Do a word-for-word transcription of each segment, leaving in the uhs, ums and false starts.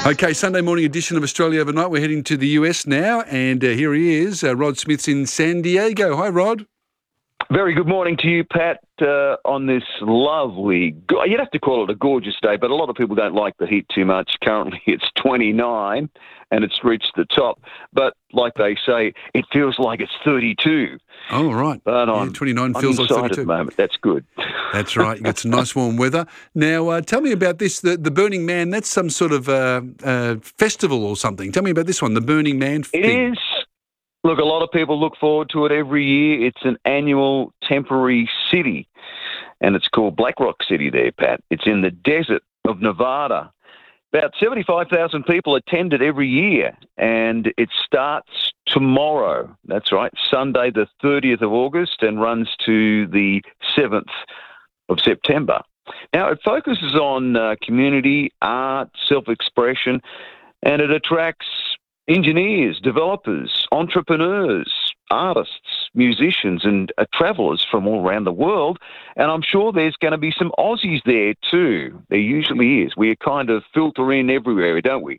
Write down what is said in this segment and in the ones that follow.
Okay, Sunday morning edition of Australia Overnight. We're heading to the U S now, and uh, here he is. Uh, Rod Smith's in San Diego. Hi, Rod. Very good morning to you, Pat, uh, on this lovely, you'd have to call it a gorgeous day, but a lot of people don't like the heat too much. Currently it's twenty-nine and it's reached the top. But like they say, it feels like it's thirty-two. Oh, right. But yeah, I'm, twenty-nine I'm feels like inside thirty-two. at the moment. That's good. That's right. You got some nice warm weather. Now, uh, tell me about this, the, the Burning Man. That's some sort of uh, uh, festival or something. Tell me about this one, the Burning Man It thing. is. Look, a lot of people look forward to it every year. It's an annual temporary city, and it's called Black Rock City there, Pat. It's in the desert of Nevada. About seventy-five thousand people attend it every year, and it starts tomorrow. That's right, Sunday the thirtieth of August, and runs to the seventh of September. Now, it focuses on uh, community, art, self-expression, and it attracts engineers, developers, entrepreneurs, artists, musicians, and uh, travellers from all around the world. And I'm sure there's going to be some Aussies there too. There usually is. We kind of filter in everywhere, don't we?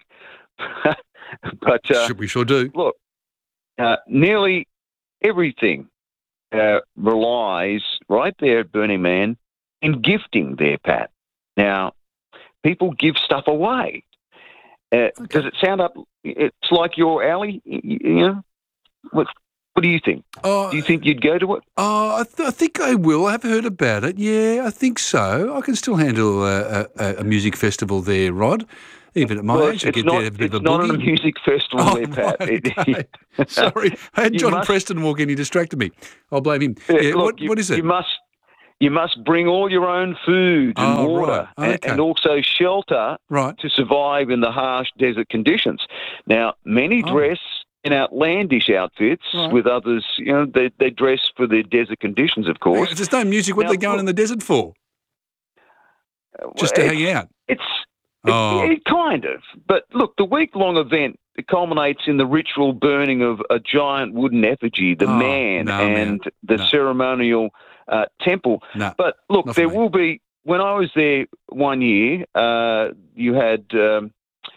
but uh, We sure do. Look, uh, nearly everything uh, relies right there at Burning Man in gifting there, Pat. Now, people give stuff away. Uh, Okay. Does it sound up? It's like your alley, you, you know. What? What do you think? Oh, Do you think you'd go to it? oh I, th- I think I will. I've heard about it. Yeah, I think so. I can still handle a, a, a music festival there, Rod. Even at my Well, age, I it's get not. there, have a bit It's of a not boogie. a music festival, Oh, there, Pat. right, It- okay. Sorry, I had You John must- Preston walk in. He distracted me. I'll blame him. Yeah, Yeah, look, what, you, what is it? You must. You must bring all your own food and Oh, water, right. and, Okay. and also shelter Right. to survive in the harsh desert conditions. Now, many Oh. dress in outlandish outfits, Right. with others, you know, they, they dress for the desert conditions, of course. If there's no music, what Now, are they going look- in the desert for? Just to Well, hang out? It's Oh. it, it kind of, but look, the week-long event culminates in the ritual burning of a giant wooden effigy, the Oh, man, no, and man. the No. ceremonial uh, temple. No. But look, not for there me. will be. When I was there one year, uh, you had um,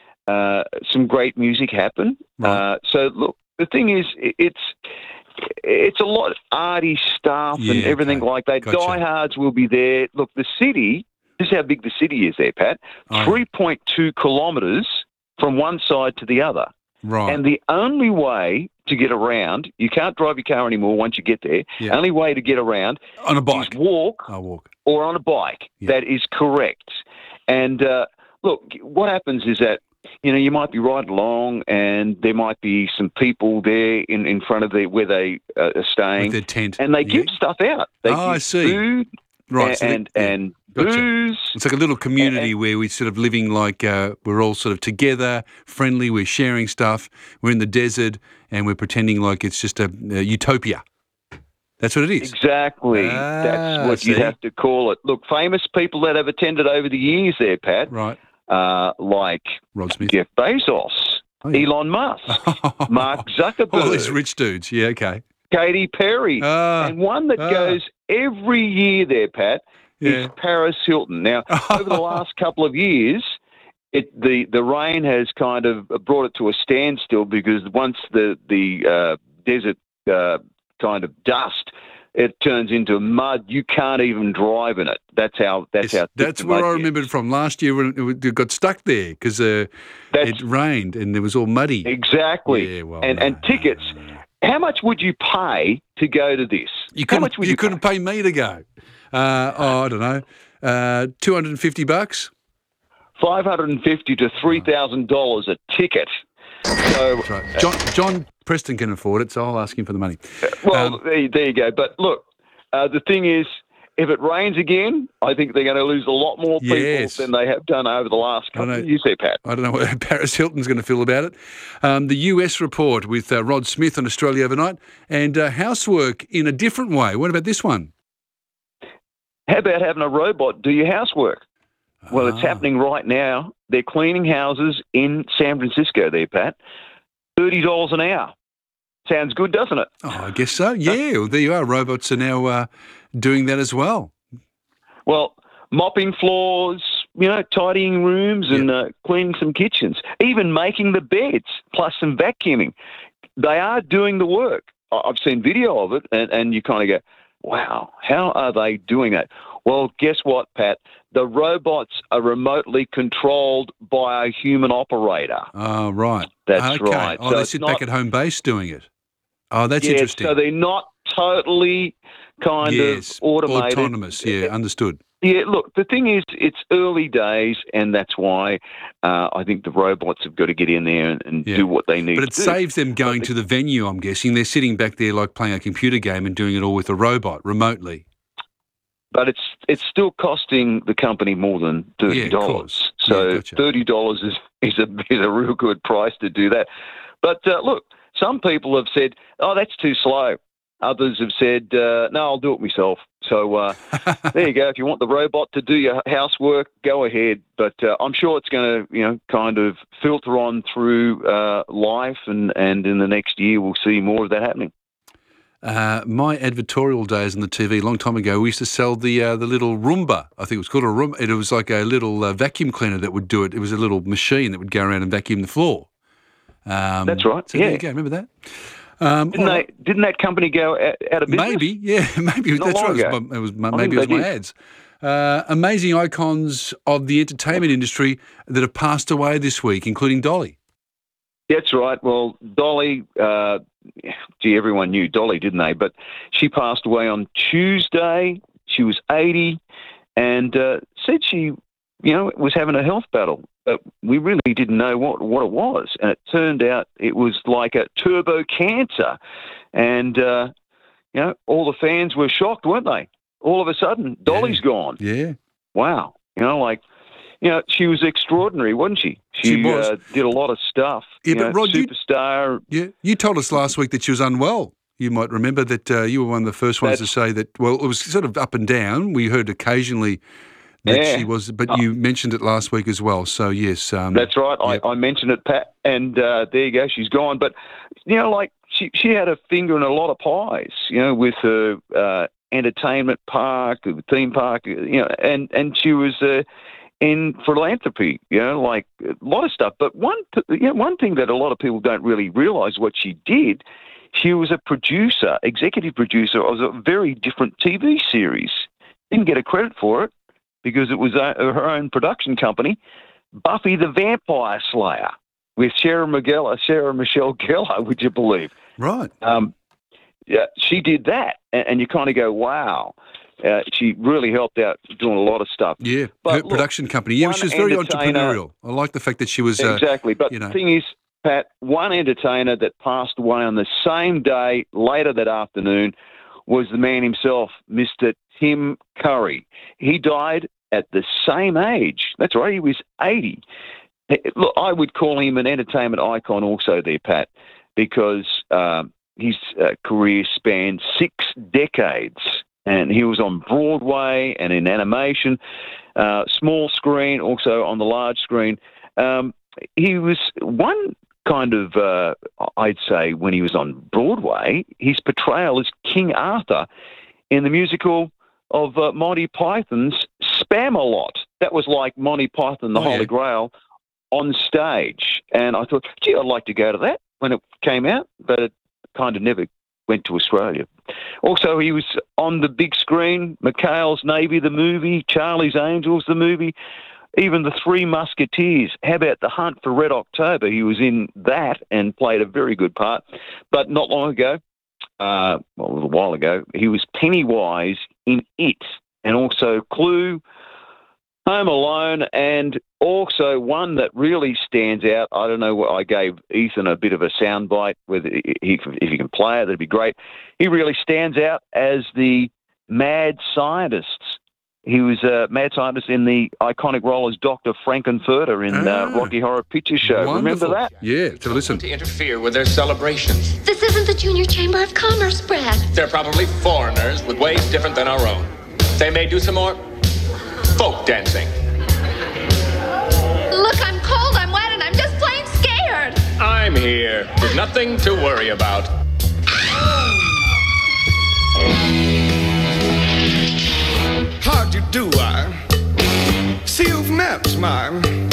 uh, some great music happen. Right. Uh, so look, the thing is, it, it's. It's a lot of arty stuff Yeah, and everything okay. like that. Gotcha. Diehards will be there. Look, the city, this is how big the city is there, Pat. Oh, three point two kilometres from one side to the other. Right. And the only way to get around, you can't drive your car anymore once you get there. Yeah. Only way to get around On a bike. is walk I'll walk. or on a bike. Yeah. That is correct. And uh, look, what happens is that, you know, you might be riding along and there might be some people there in, in front of the, where they uh, are With staying, their tent. and they Yeah. give stuff out. They Oh, give I see. food Right. so they- and, yeah. and Gotcha. booze. It's like a little community And- where we're sort of living like uh, we're all sort of together, friendly, we're sharing stuff, we're in the desert, and we're pretending like it's just a, a utopia. That's what it is. Exactly. Ah, That's what you see? have to call it. Look, famous people that have attended over the years there, Pat, Right. uh, like Rod Smith. Jeff Bezos, Oh, yeah. Elon Musk, Mark Zuckerberg, All these rich dudes. Yeah, okay. Katy Perry, Ah, and one that ah. goes every year there, Pat, yeah. is Paris Hilton. Now, over the last couple of years, it, the, the rain has kind of brought it to a standstill because once the, the uh, desert uh, kind of dust, it turns into mud. You can't even drive in it. That's how. That's Yes, how. thick that's the where mud I gets. remember it from last year when it it got stuck there because uh, That's it rained and it was all muddy. exactly. Yeah, well, and no, and no, tickets. no, no. How much would you pay to go to this? You How couldn't. much would you you, couldn't pay? pay me to go. Uh, oh, I don't know. Uh, Two hundred and fifty bucks. Five hundred and fifty to three thousand dollars a ticket. So, That's right. John John Preston can afford it, so I'll ask him for the money. well, Um, there, there you go. But look, uh, the thing is, if it rains again, I think they're going to lose a lot more people Yes. than they have done over the last couple know. of years there, Pat. I don't know what Paris Hilton's going to feel about it. Um, the U S report with uh, Rod Smith on Australia Overnight and uh, housework in a different way. What about this one? How about having a robot do your housework? Well, it's Ah. happening right now. They're cleaning houses in San Francisco there, Pat. thirty dollars an hour. Sounds good, doesn't it? Oh, I guess so. Yeah, well, there you are. Robots are now uh, doing that as well. Well, mopping floors, you know, tidying rooms and uh, cleaning some kitchens, even making the beds, plus some vacuuming. They are doing the work. I- I've seen video of it, and, and you kind of go, wow, how are they doing that? Well, guess what, Pat? The robots are remotely controlled by a human operator. Oh, right. That's okay. right. Oh, So they it's sit not- back at home base doing it. Oh, that's yeah, interesting. so they're not totally kind yes. of automated. Autonomous, yeah, understood. Yeah, look, the thing is, it's early days, and that's why uh, I think the robots have got to get in there and, and Yeah. do what they need But to it do. saves them going the- to the venue, I'm guessing. They're sitting back there like playing a computer game and doing it all with a robot remotely. But it's it's still costing the company more than thirty Yeah, of dollars. course. So Yeah, gotcha. thirty dollars is, is, a, is a real good price to do that. But uh, look, some people have said, oh, that's too slow. Others have said, uh, no, I'll do it myself. So uh, there you go. If you want the robot to do your housework, go ahead. But uh, I'm sure it's going to, you know, kind of filter on through uh, life, and, and in the next year we'll see more of that happening. Uh, my advertorial days on the T V a long time ago, we used to sell the uh, the little Roomba. I think it was called a Roomba. It was like a little uh, vacuum cleaner that would do it. It was a little machine that would go around and vacuum the floor. Um, That's right. So yeah. there you go. Remember that? Um, Didn't, all they, right. didn't that company go out, out of business? Maybe, yeah, maybe Not that's long right. It ago. was, my- it was my, I maybe it was think my they did. ads. Uh, amazing icons of the entertainment industry that have passed away this week, including Dolly. That's right. Well, Dolly, uh, gee, everyone knew Dolly, didn't they? But she passed away on Tuesday. She was eighty, and uh, said she, you know, was having a health battle. But we really didn't know what, what it was. And it turned out it was like a turbo cancer. And, uh, you know, all the fans were shocked, weren't they? All of a sudden, Dolly's Yeah. gone. Yeah. Wow. You know, like, you know, she was extraordinary, wasn't she? She was. Uh, did a lot of stuff. Yeah, you but know, Rod, you- superstar. Yeah, you told us last week that she was unwell. You might remember that uh, you were one of the first ones That's- to say that, well, it was sort of up and down. We heard occasionally that Yeah. she was, but you mentioned it last week as well. So, yes. Um, That's right. yep. I, I mentioned it, Pat, and uh, there you go. She's gone. But, you know, like she, she had a finger in a lot of pies, you know, with her uh, entertainment park, the theme park, you know, and, and she was uh, in philanthropy, you know, like a lot of stuff. But one, you know, one thing that a lot of people don't really realize what she did, she was a producer, executive producer of a very different T V series. Didn't get a credit for it, because it was uh, her own production company, Buffy the Vampire Slayer, with Sarah Michelle, Sarah Michelle Gellar, would you believe? Right. Um, yeah, she did that, and, and you kind of go, wow. Uh, she really helped out doing a lot of stuff. Yeah, But her look, production company. Yeah, one she was very entertainer- entrepreneurial. I like the fact that she was, uh, Exactly. But you know. the thing is, Pat, one entertainer that passed away on the same day, later that afternoon, was the man himself, Mister Tim Curry. He died at the same age. That's right, he was eighty. Look, I would call him an entertainment icon also there, Pat, because um, his uh, career spanned six decades. And he was on Broadway and in animation, uh, small screen, also on the large screen. Um, he was one kind of, uh, I'd say, when he was on Broadway, his portrayal as King Arthur in the musical of uh, Monty Python's Spamalot. That was like Monty Python, the Oh, Holy yeah. Grail, on stage. And I thought, gee, I'd like to go to that when it came out, but it kind of never went to Australia. Also, he was on the big screen, McHale's Navy, the movie, Charlie's Angels, the movie, even The Three Musketeers. How about The Hunt for Red October? He was in that and played a very good part. But not long ago, uh, well, a little while ago, he was Pennywise in It, and also Clue, Home Alone, and also one that really stands out. I don't know what I gave Ethan a bit of a soundbite. Whether he, if he can play it, that'd be great. He really stands out as the mad scientist. He was a mad scientist in the iconic role as Doctor Frankenfurter in Ah, uh, Rocky Horror Picture Show. Wonderful. Remember that? Yeah, so listen. To interfere with their celebrations. This isn't the Junior Chamber of Commerce, Brad. They're probably foreigners with ways different than our own. They may do some more folk dancing. Look, I'm cold, I'm wet, and I'm just plain scared. I'm here with nothing to worry about. How'd you do, I? See, you've met my